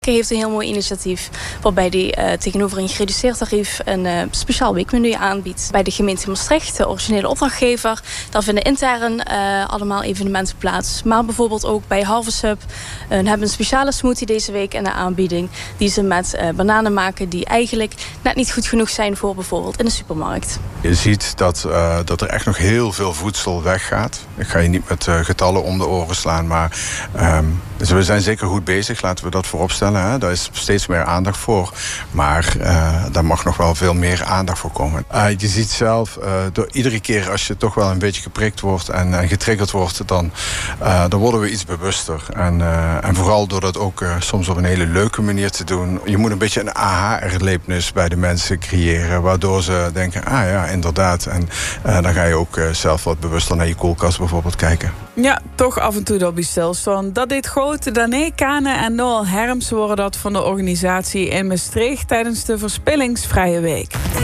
Heeft een heel mooi initiatief waarbij die tegenover een gereduceerd tarief een speciaal weekmenu aanbiedt. Bij de gemeente Maastricht, de originele opdrachtgever, daar vinden intern allemaal evenementen plaats. Maar bijvoorbeeld ook bij Harvest Hub hebben een speciale smoothie deze week in de aanbieding. Die ze met bananen maken die eigenlijk net niet goed genoeg zijn voor bijvoorbeeld in de supermarkt. Je ziet dat er echt nog heel veel voedsel weggaat. Ik ga je niet met getallen om de oren slaan, maar dus we zijn zeker goed bezig, laten we dat voorop stellen. Hè. Daar is steeds meer aandacht voor. Maar daar mag nog wel veel meer aandacht voor komen. Je ziet zelf, door iedere keer als je toch wel een beetje geprikt wordt en getriggerd wordt, dan worden we iets bewuster. En vooral door dat ook soms op een hele leuke manier te doen. Je moet een beetje een aha-erlevenis bij de mensen creëren, waardoor ze denken, ah ja, inderdaad. En dan ga je ook zelf wat bewuster naar je koelkast bijvoorbeeld kijken. Ja, toch af en toe dat bij stilstaan. Dat deed grote Dané Kane en Noël Herms worden dat van de organisatie in Maastricht tijdens de Verspillingsvrije Week.